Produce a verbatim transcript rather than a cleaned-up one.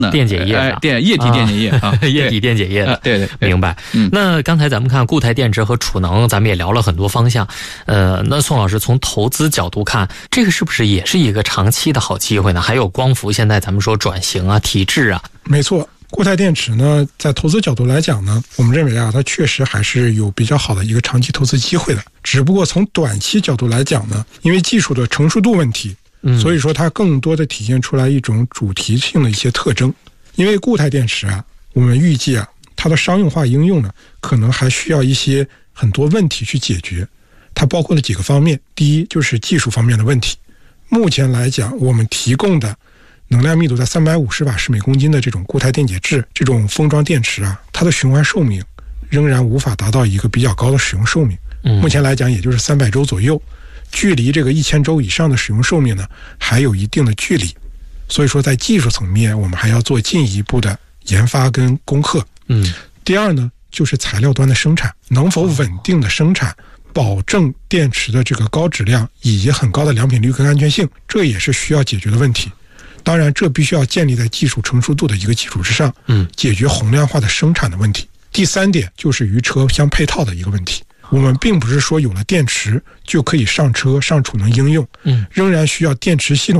电解液、 呃、电液体电解液啊， 啊液体电解液的、啊， 对 对, 对， 明白。 嗯， 那刚才咱们看固态电池和储能，咱们也聊了很多方向。呃，那宋老师从投资角度看，这个是不是也是一个长期的好机会呢？还有光伏，现在咱们说转型啊、体制啊， 没错。固态电池呢，在投资角度来讲呢，我们认为啊，它确实还是有比较好的一个长期投资机会的。只不过从短期角度来讲呢，因为技术的成熟度问题，嗯，所以说它更多的体现出来一种主题性的一些特征。因为固态电池啊，我们预计啊，它的商用化应用呢，可能还需要一些很多问题去解决。它包括了几个方面，第一就是技术方面的问题。目前来讲，我们提供的能量密度在三百五十瓦时每公斤的这种固态电解质这种封装电池啊，它的循环寿命仍然无法达到一个比较高的使用寿命。目前来讲，也就是三百周左右，距离这个一千周以上的使用寿命呢，还有一定的距离。所以说，在技术层面，我们还要做进一步的研发跟攻克。嗯，第二呢，就是材料端的生产，能否稳定的生产，保证电池的这个高质量以及很高的良品率跟安全性，这也是需要解决的问题。当然，这必须要建立在技术成熟度的一个基础之上，嗯，解决洪量化的生产的问题。第三点就是与车相配套的一个问题。我们并不是说有了电池就可以上车上储能应用，嗯，仍然需要电池系统